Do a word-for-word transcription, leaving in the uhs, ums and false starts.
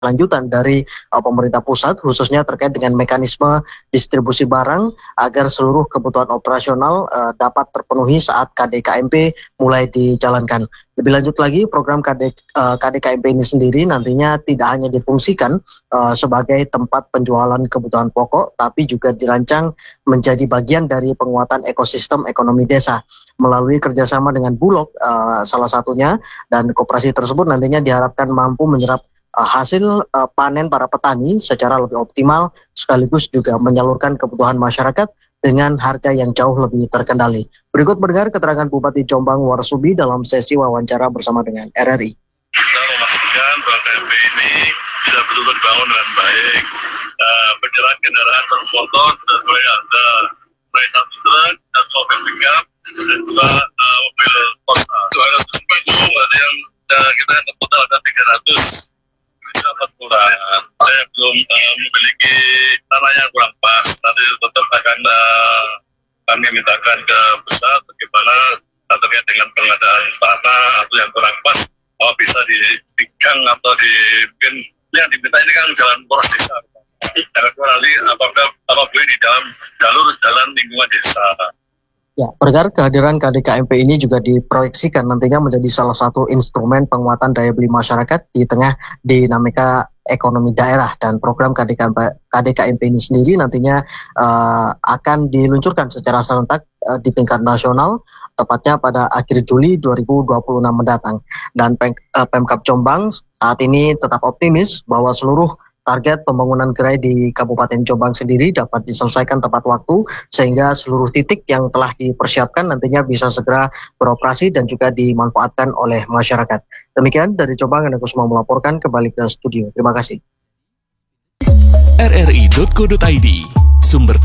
lanjutan dari uh, pemerintah pusat khususnya terkait dengan mekanisme distribusi barang agar seluruh kebutuhan operasional uh, dapat terpenuhi saat K D K M P mulai dijalankan. Lebih lanjut lagi, program K D, uh, K D K M P ini sendiri nantinya tidak hanya difungsikan uh, sebagai tempat penjualan kebutuhan pokok, tapi juga dirancang menjadi bagian dari penguatan ekosistem ekonomi desa melalui kerjasama dengan Bulog uh, salah satunya, dan koperasi tersebut nantinya diharapkan mampu menyerap uh, hasil uh, panen para petani secara lebih optimal sekaligus juga menyalurkan kebutuhan masyarakat dengan harga yang jauh lebih terkendali. Berikut mendengar keterangan Bupati Jombang Warsubi dalam sesi wawancara bersama dengan R R I. Kita memastikan bahwa K M P ini bisa betul-betul dibangun dengan baik. Uh, penyerahan kendaraan bermotor sudah mulai ada, mulai satu truk dan mobil pickup dan juga uh, mobil kota. dua ratus baju ada yang uh, kita yang total ada tiga ratus. Bisa empat kurang. Saya belum uh, memiliki tanah yang kurang pas. Nanti tetap akan uh, kami mintakan ke pusat bagaimana terkait dengan pengadaan tanah atau yang kurang pas. Oh, bisa dipegang atau di mungkin yang diminta ini kan jalan poros desa. Jangan kembali apakah apabila di dalam jalur jalan lingkungan desa. Ya, perkara kehadiran K D K M P ini juga diproyeksikan nantinya menjadi salah satu instrumen penguatan daya beli masyarakat di tengah dinamika ekonomi daerah, dan program K D K M P, K D K M P ini sendiri nantinya uh, akan diluncurkan secara serentak uh, di tingkat nasional tepatnya pada akhir Juli dua ribu dua puluh enam mendatang. Dan Pem, uh, Pemkab Jombang saat ini tetap optimis bahwa seluruh target pembangunan gerai di Kabupaten Jombang sendiri dapat diselesaikan tepat waktu sehingga seluruh titik yang telah dipersiapkan nantinya bisa segera beroperasi dan juga dimanfaatkan oleh masyarakat. Demikian dari Jombang, Anda semua melaporkan kembali ke studio. Terima kasih. R R I titik co titik I D, sumber